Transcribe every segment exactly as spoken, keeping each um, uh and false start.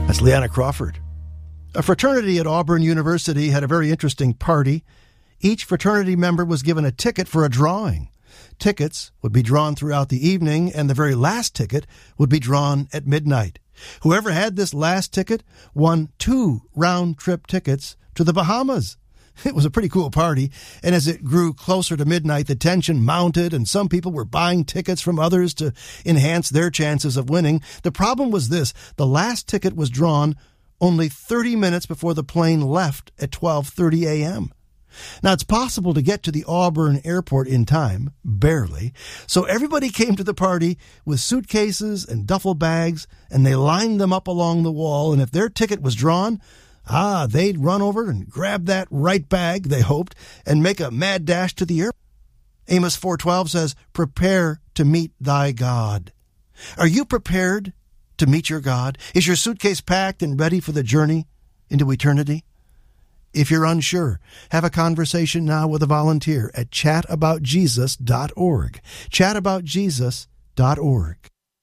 That's Leanna Crawford. A fraternity at Auburn University had a very interesting party. Each fraternity member was given a ticket for a drawing. Tickets would be drawn throughout the evening, and the very last ticket would be drawn at midnight. Whoever had this last ticket won two round-trip tickets to the Bahamas. It was a pretty cool party, and as it grew closer to midnight, the tension mounted, and some people were buying tickets from others to enhance their chances of winning. The problem was this: the last ticket was drawn only thirty minutes before the plane left at twelve thirty a.m. Now, it's possible to get to the Auburn airport in time, barely, so everybody came to the party with suitcases and duffel bags, and they lined them up along the wall, and if their ticket was drawn, ah, they'd run over and grab that right bag, they hoped, and make a mad dash to the airport. Amos four twelve says, "Prepare to meet thy God." Are you prepared to meet your God? Is your suitcase packed and ready for the journey into eternity? If you're unsure, have a conversation now with a volunteer at chat about jesus dot org. chat about jesus dot org.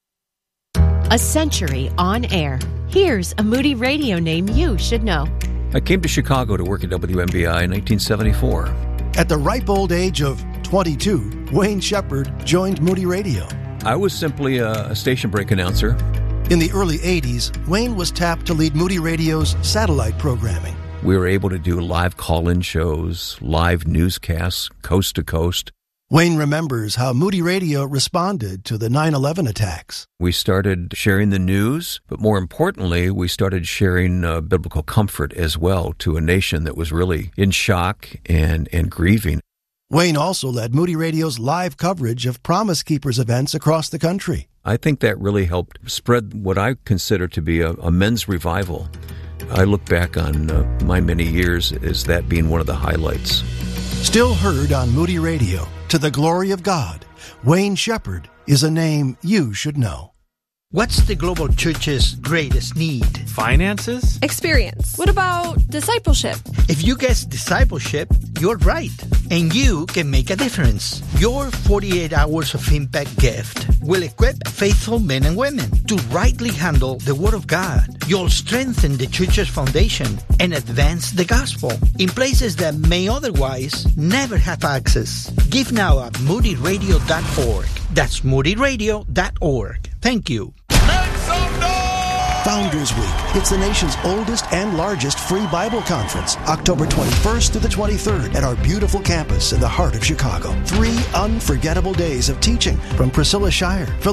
A century on air. Here's a Moody Radio name you should know. I came to Chicago to work at W M B I in nineteen seventy-four. At the ripe old age of twenty-two, Wayne Shepherd joined Moody Radio. I was simply a, a station break announcer. In the early eighties, Wayne was tapped to lead Moody Radio's satellite programming. We were able to do live call-in shows, live newscasts, coast to coast. Wayne remembers how Moody Radio responded to the nine eleven attacks. We started sharing the news, but more importantly, we started sharing uh, biblical comfort as well to a nation that was really in shock and, and grieving. Wayne also led Moody Radio's live coverage of Promise Keepers events across the country. I think that really helped spread what I consider to be a, a men's revival. I look back on uh, my many years as that being one of the highlights. Still heard on Moody Radio, to the glory of God, Wayne Shepherd is a name you should know. What's the global church's greatest need? Finances? Experience. What about discipleship? If you guess discipleship, you're right. And you can make a difference. Your forty-eight hours of impact gift will equip faithful men and women to rightly handle the Word of God. You'll strengthen the church's foundation and advance the gospel in places that may otherwise never have access. Give now at moody radio dot org. That's moody radio dot org. Thank you. Founders Week. It's the nation's oldest and largest free Bible conference, October twenty-first through the twenty-third at our beautiful campus in the heart of Chicago. Three unforgettable days of teaching from Priscilla Shirer,